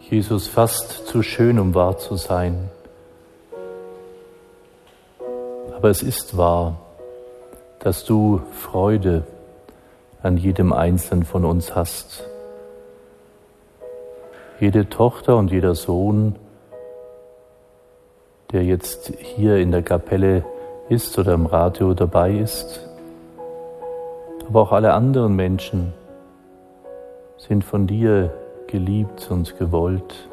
Jesus, fast zu schön, um wahr zu sein. Aber es ist wahr, dass du Freude an jedem Einzelnen von uns hast. Jede Tochter und jeder Sohn, der jetzt hier in der Kapelle ist oder im Radio dabei ist, aber auch alle anderen Menschen sind von dir geliebt und gewollt.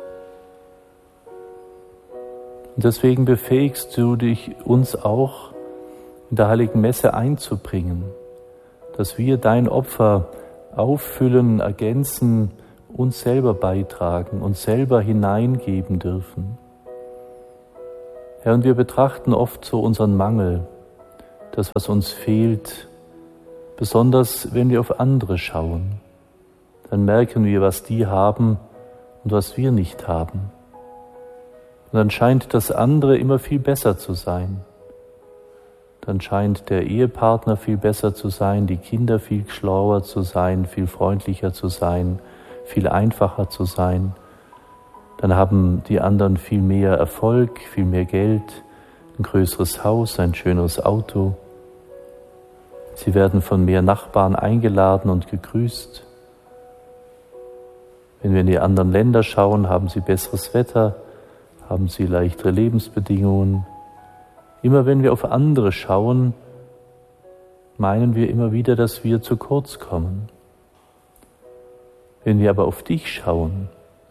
Und deswegen befähigst du dich, uns auch in der Heiligen Messe einzubringen, dass wir dein Opfer auffüllen, ergänzen, uns selber beitragen, uns selber hineingeben dürfen. Herr, und wir betrachten oft so unseren Mangel, das, was uns fehlt, besonders wenn wir auf andere schauen. Dann merken wir, was die haben und was wir nicht haben. Und dann scheint das andere immer viel besser zu sein. Dann scheint der Ehepartner viel besser zu sein, die Kinder viel schlauer zu sein, viel freundlicher zu sein, viel einfacher zu sein. Dann haben die anderen viel mehr Erfolg, viel mehr Geld, ein größeres Haus, ein schöneres Auto. Sie werden von mehr Nachbarn eingeladen und gegrüßt. Wenn wir in die anderen Länder schauen, haben sie besseres Wetter, haben sie leichtere Lebensbedingungen. Immer wenn wir auf andere schauen, meinen wir immer wieder, dass wir zu kurz kommen. Wenn wir aber auf dich schauen,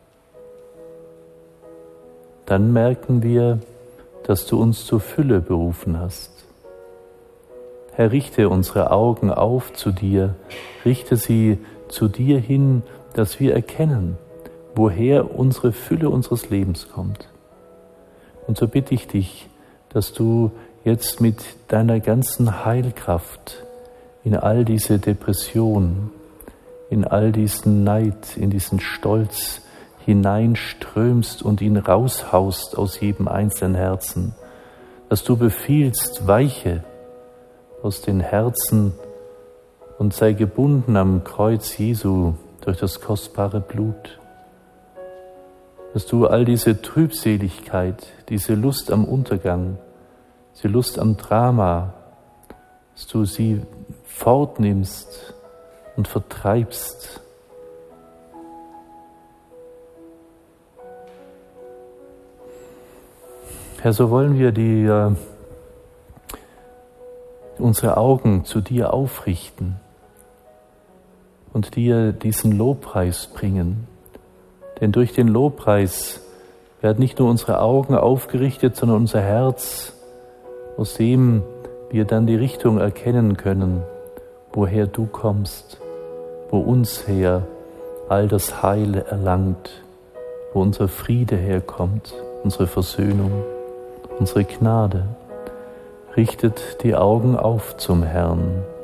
dann merken wir, dass du uns zur Fülle berufen hast. Herr, richte unsere Augen auf zu dir, richte sie zu dir hin, dass wir erkennen, woher unsere Fülle unseres Lebens kommt. Und so bitte ich dich, dass du jetzt mit deiner ganzen Heilkraft in all diese Depression, in all diesen Neid, in diesen Stolz hineinströmst und ihn raushaust aus jedem einzelnen Herzen, dass du befiehlst, weiche aus den Herzen und sei gebunden am Kreuz Jesu durch das kostbare Blut, dass du all diese Trübseligkeit, diese Lust am Untergang, diese Lust am Drama, dass du sie fortnimmst und vertreibst. Herr, so wollen wir unsere Augen zu dir aufrichten und dir diesen Lobpreis bringen. Denn durch den Lobpreis werden nicht nur unsere Augen aufgerichtet, sondern unser Herz, aus dem wir dann die Richtung erkennen können, woher du kommst, wo uns her all das Heil erlangt, wo unser Friede herkommt, unsere Versöhnung, unsere Gnade. Richtet die Augen auf zum Herrn.